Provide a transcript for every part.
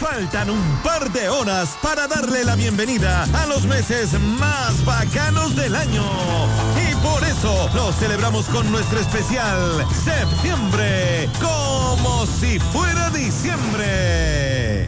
Faltan un par de horas para darle la bienvenida a los meses más bacanos del año. Y por eso lo celebramos con nuestro especial Septiembre, como si fuera diciembre.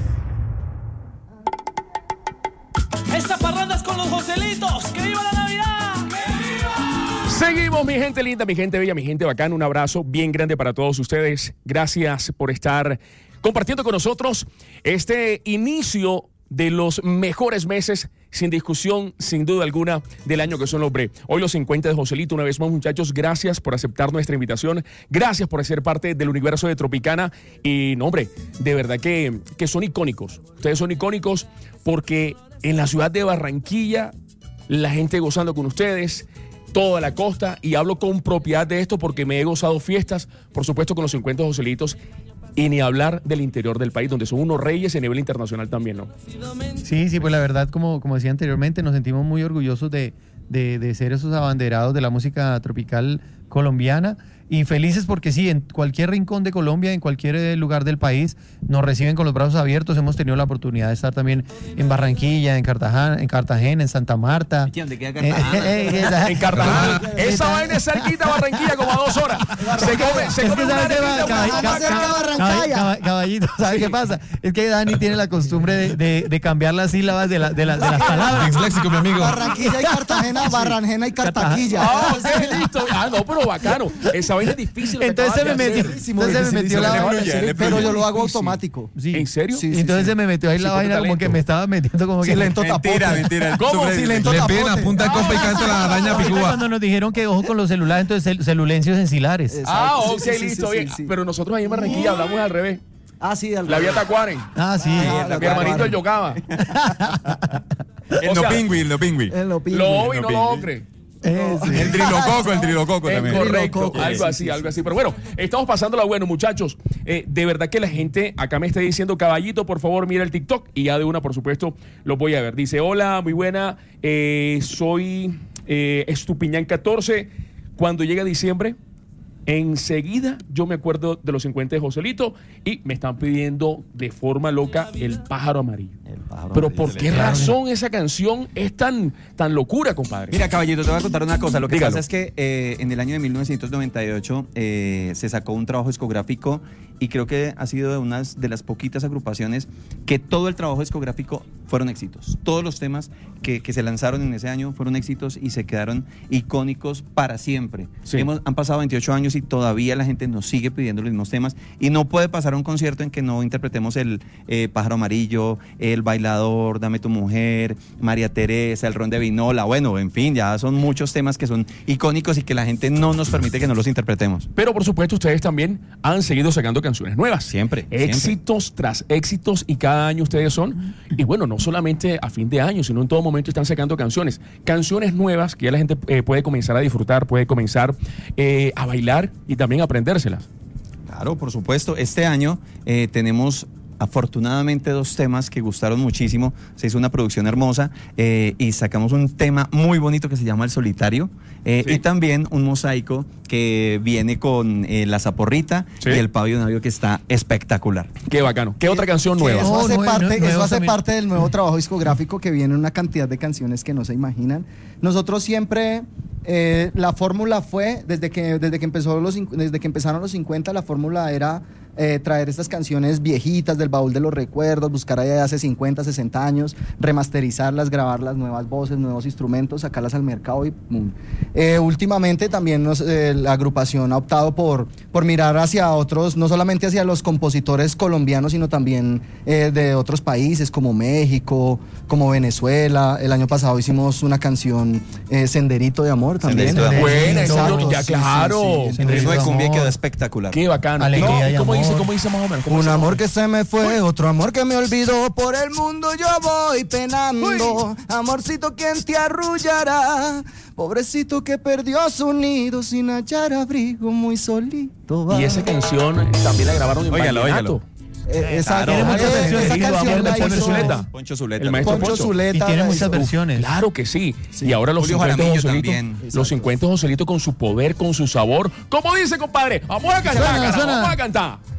Esta parranda es con los Joselitos. ¡Que viva la Navidad! ¡Que viva! Seguimos, mi gente linda, mi gente bella, mi gente bacana. Un abrazo bien grande para todos ustedes. Gracias por estar compartiendo con nosotros este inicio de los mejores meses, sin discusión, sin duda alguna, del año, que son los bre. Hoy los 50 de Joselito. Una vez más, muchachos, gracias por aceptar nuestra invitación. Gracias por ser parte del universo de Tropicana. Y, no, hombre, de verdad que son icónicos. Ustedes son icónicos porque en la ciudad de Barranquilla, la gente gozando con ustedes, toda la costa, y hablo con propiedad de esto porque me he gozado fiestas, por supuesto, con los 50 Joselitos, y ni hablar del interior del país, donde son unos reyes a nivel internacional también, ¿no? Sí, pues la verdad, como decía anteriormente, nos sentimos muy orgullosos de ser esos abanderados de la música tropical colombiana, y felices porque sí, en cualquier rincón de Colombia, en cualquier lugar del país, nos reciben con los brazos abiertos. Hemos tenido la oportunidad de estar también en Barranquilla, en Cartagena, en Santa Marta. ¿Dónde queda Cartagena? En Cartagena. Esa vaina es cerquita a Barranquilla, como a 2 horas. Se come una arepita. Caballito, ¿sabes qué pasa? Es que Dani tiene la costumbre de cambiar las sílabas de las palabras. Disléxico, mi amigo. Barranquilla y Cartagena, Barranjena y Cartaquilla. Listo. No, pero bacano. Esa vaina es difícil. Entonces se me metió la vaina. Pero yo lo hago automático. Sí. ¿En serio? Sí, entonces se me metió ahí la vaina, como que me estaba metiendo como que... Silento tapote. Mentira. ¿Cómo? Silento tapote. Le piden la punta de copa y canta la araña picúa. Cuando nos dijeron que ojo con los celulares, entonces celulencios ensilares. Exacto. Ok, listo, bien. Pero nosotros ahí en Barranquilla hablamos al revés. Sí, La vía Tacuaren. Sí. Mi hermanito el Yocaba. El no pingüi. Lo obi, no lo ocre. El trilococo también. Correcto, algo así. Pero bueno, estamos pasándola bueno, muchachos. De verdad que la gente acá me está diciendo, caballito, por favor, mira el TikTok. Y ya de una, por supuesto, lo voy a ver. Dice, hola, muy buena. Soy Estupiñán 14. Cuando llega diciembre, enseguida yo me acuerdo de los 50 de Joselito y me están pidiendo de forma loca el pájaro amarillo. Pero ¿por qué razón esa canción es tan locura, compadre? Mira, caballito, te voy a contar una cosa. Lo que Dígalo. pasa es que en el año de 1998 se sacó un trabajo discográfico, y creo que ha sido de una de las poquitas agrupaciones que todo el trabajo discográfico fueron éxitos. Todos los temas que se lanzaron en ese año fueron éxitos y se quedaron icónicos para siempre. Sí. Han pasado 28 años y todavía la gente nos sigue pidiendo los mismos temas, y no puede pasar un concierto en que no interpretemos el Pájaro Amarillo, El Bailador, Dame tu Mujer, María Teresa, El Ron de Vinola. Bueno, en fin, ya son muchos temas que son icónicos y que la gente no nos permite que no los interpretemos. Pero por supuesto ustedes también han seguido sacando canciones nuevas. Siempre. Éxitos tras éxitos, y cada año ustedes son, y bueno, no solamente a fin de año, sino en todo momento están sacando canciones nuevas que ya la gente puede comenzar a disfrutar, puede comenzar a bailar y también a aprendérselas. Claro, por supuesto. Este año tenemos afortunadamente 2 temas que gustaron muchísimo. Se hizo una producción hermosa y sacamos un tema muy bonito que se llama El Solitario, Sí. y también un mosaico que viene con la zaporrita, Sí. y el pabellonavio, que está espectacular. Qué bacano. ¿Qué otra canción nueva? Eso hace nuevo hace también. parte del nuevo trabajo discográfico, que viene una cantidad de canciones que no se imaginan. Nosotros siempre, la fórmula fue, desde que empezaron los 50, la fórmula era traer estas canciones viejitas del baúl de los recuerdos, buscar allá de hace 50, 60 años, remasterizarlas, grabarlas, nuevas voces, nuevos instrumentos, sacarlas al mercado y ¡pum! Últimamente también la agrupación ha optado por mirar hacia otros, no solamente hacia los compositores colombianos, sino también de otros países como México, como Venezuela. El año pasado hicimos una canción, Senderito de Amor, también. Senderito de Amor. Buena, Exacto, ya sí, claro. sí, sí. El ritmo de cumbia amor. quedó espectacular. Qué bacano. Alegría y ¿Cómo amor. dice más o menos? ¿Cómo Un dice? amor que se me fue, otro amor que me olvidó, por el mundo yo voy penando. Amorcito, ¿quién te arrullará? Pobrecito que perdió su nido sin hallar abrigo, muy solito va. Y esa canción también la grabaron en Óigalo, vallenato. Esa Tiene muchas versiones. esa canción la Poncho hizo Zuleta. Poncho Zuleta. El maestro Poncho Poncho. Zuleta. Y tiene la muchas hizo. versiones. Claro que sí. Y ahora los Julio 50 Jaramillo Joselito, también. los 50 Joselito con su poder, con su sabor. ¿Cómo dice, compadre? Vamos a cantar, Suena, carajo, suena. vamos a cantar.